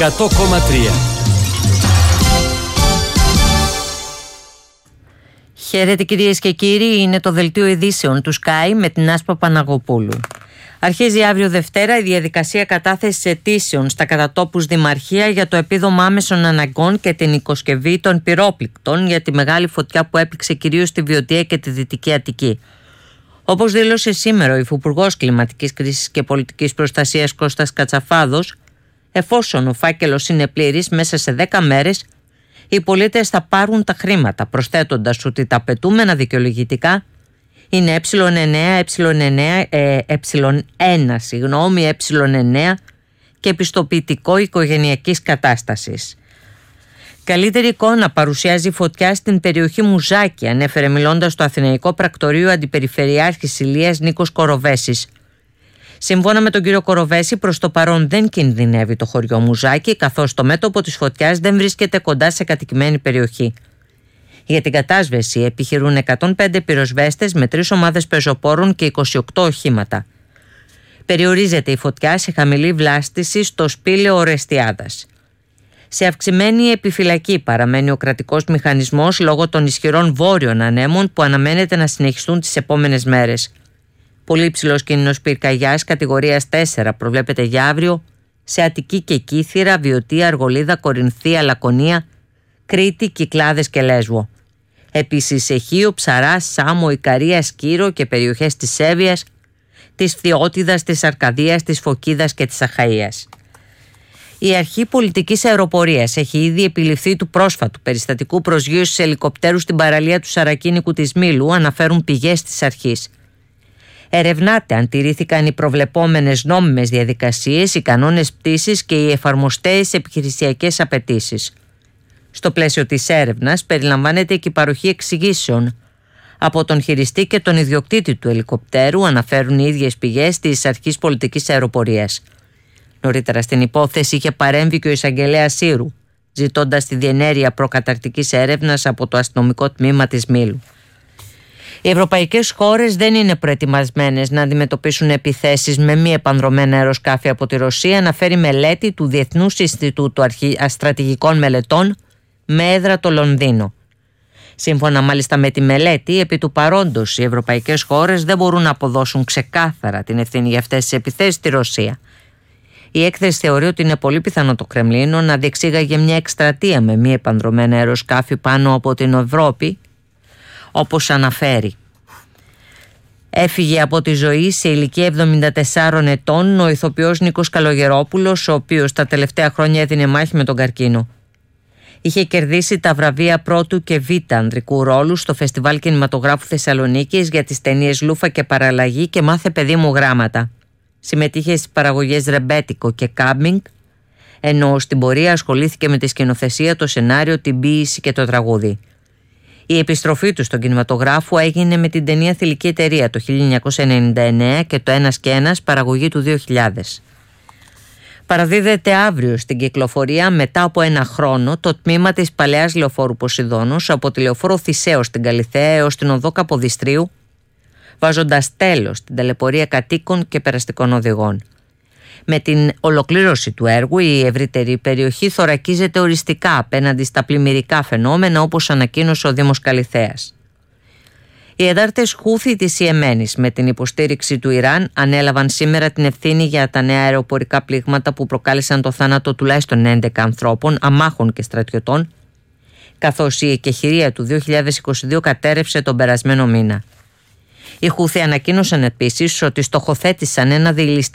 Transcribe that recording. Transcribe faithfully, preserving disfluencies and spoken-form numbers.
εκατό κόμμα τρία. Χαίρετε κυρίες και κύριοι, είναι το δελτίο ειδήσεων του Sky με την Άσπα Παναγοπούλου. Αρχίζει αύριο Δευτέρα η διαδικασία κατάθεσης αιτήσεων στα κατατόπους Δημαρχία για το επίδομα άμεσων αναγκών και την οικοσκευή των πυρόπληκτων για τη μεγάλη φωτιά που έπληξε κυρίως τη Βιωτία και τη Δυτική Αττική. Όπως δήλωσε σήμερα ο Υφυπουργός Κλιματικής Κρίσης και Πολιτικής Προστασίας Κώστας Κατσαφάδος, εφόσον ο φάκελος είναι πλήρης, μέσα σε δέκα μέρες οι πολίτες θα πάρουν τα χρήματα, προσθέτοντας ότι τα απαιτούμενα δικαιολογητικά είναι ε9, ε9, ε, ε1, συγγνώμη, ε9 και επιστοποιητικό οικογενειακής κατάστασης. Καλύτερη εικόνα παρουσιάζει η φωτιά στην περιοχή Μουζάκη, ανέφερε μιλώντας στο Αθηναϊκό Πρακτορείο Αντιπεριφερειάρχης Ηλίας Νίκος Κοροβέσης. Σύμφωνα με τον κύριο Κοροβέση, προς το παρόν δεν κινδυνεύει το χωριό Μουζάκη, καθώς το μέτωπο της φωτιάς δεν βρίσκεται κοντά σε κατοικημένη περιοχή. Για την κατάσβεση επιχειρούν εκατόν πέντε πυροσβέστες με τρεις ομάδες πεζοπόρων και είκοσι οκτώ οχήματα. Περιορίζεται η φωτιά σε χαμηλή βλάστηση στο σπήλαιο Ορεστιάδας. Σε αυξημένη επιφυλακή παραμένει ο κρατικός μηχανισμός λόγω των ισχυρών βόρειων ανέμων που αναμένεται να συνεχιστούν τις επόμενες μέρες. Πολύ υψηλός κίνδυνος πυρκαγιάς κατηγορίας τέσσερα προβλέπεται για αύριο σε Αττική και Κύθυρα, Βιωτία, Αργολίδα, Κορινθία, Λακωνία, Κρήτη, Κυκλάδες και Λέσβο. Επίσης σε Χίο, Ψαρά, Σάμο, Ικαρία, Σκύρο και περιοχές της Σέβειας, της Φθιώτιδας, της Αρκαδίας, της Φωκίδας και της Αχαΐας. Η Αρχή Πολιτικής Αεροπορίας έχει ήδη επιληφθεί του πρόσφατου περιστατικού προσγείωσης ελικοπτέρου στην παραλία του Σαρακίνικου της Μήλου, αναφέρουν πηγές της αρχής. Ερευνάται αν τηρήθηκαν οι προβλεπόμενες νόμιμες διαδικασίες, οι κανόνες πτήσης και οι εφαρμοστές επιχειρησιακές απαιτήσεις. Στο πλαίσιο της έρευνας περιλαμβάνεται και η παροχή εξηγήσεων από τον χειριστή και τον ιδιοκτήτη του ελικοπτέρου, αναφέρουν οι ίδιες πηγές της Αρχής Πολιτικής Αεροπορίας. Νωρίτερα στην υπόθεση είχε παρέμβει και ο εισαγγελέας Σύρου, ζητώντας τη διενέργεια προκαταρκτικής έρευνας από το αστυνομικό τμήμα της Μήλου. Οι ευρωπαϊκές χώρες δεν είναι προετοιμασμένες να αντιμετωπίσουν επιθέσεις με μη επανδρωμένα αεροσκάφη από τη Ρωσία, αναφέρει μελέτη του Διεθνούς Ινστιτούτου Στρατηγικών Μελετών με έδρα το Λονδίνο. Σύμφωνα μάλιστα με τη μελέτη, επί του παρόντος οι ευρωπαϊκές χώρες δεν μπορούν να αποδώσουν ξεκάθαρα την ευθύνη για αυτές τις επιθέσεις στη Ρωσία. Η έκθεση θεωρεί ότι είναι πολύ πιθανό το Κρεμλίνο να διεξήγαγε μια εκστρατεία με μη επανδρωμένα αεροσκάφη πάνω από την Ευρώπη, όπως αναφέρει. Έφυγε από τη ζωή σε ηλικία εβδομήντα τεσσάρων ετών ο ηθοποιός Νίκος Καλογερόπουλος, ο οποίος τα τελευταία χρόνια έδινε μάχη με τον καρκίνο. Είχε κερδίσει τα βραβεία πρώτου και β' ανδρικού ρόλου στο Φεστιβάλ Κινηματογράφου Θεσσαλονίκης για τις ταινίες Λούφα και Παραλλαγή και Μάθε παιδί μου γράμματα. Συμμετείχε στις παραγωγές Ρεμπέτικο και Κάμπινγκ, ενώ στην πορεία ασχολήθηκε με τη σκηνοθεσία, το σενάριο, την ποίηση και το τραγούδι. Η επιστροφή του στον κινηματογράφο έγινε με την ταινία Θηλυκή Εταιρεία το χίλια εννιακόσια ενενήντα εννέα και το Ένας και Ένας, παραγωγή του δύο χιλιάδες. Παραδίδεται αύριο στην κυκλοφορία μετά από ένα χρόνο το τμήμα της παλαιάς λεωφόρου Ποσειδώνος από τη λεωφόρο Θησέως στην Καλιθέα έως την οδό Καποδιστρίου, βάζοντας τέλος στην ταλαιπωρία κατοίκων και περαστικών οδηγών. Με την ολοκλήρωση του έργου, η ευρύτερη περιοχή θωρακίζεται οριστικά απέναντι στα πλημμυρικά φαινόμενα, όπως ανακοίνωσε ο Δήμος Καλιθέας. Οι εντάρτες Χούθη της Ιεμένης, με την υποστήριξη του Ιράν, ανέλαβαν σήμερα την ευθύνη για τα νέα αεροπορικά πλήγματα που προκάλεσαν το θάνατο τουλάχιστον έντεκα ανθρώπων, αμάχων και στρατιωτών, καθώς η εκεχηρία του δύο χιλιάδες είκοσι δύο κατέρευσε τον περασμένο μήνα. Οι Χούθη ανακοίνωσαν επίσης ότι στοχοθέτησαν ένα διελιστικό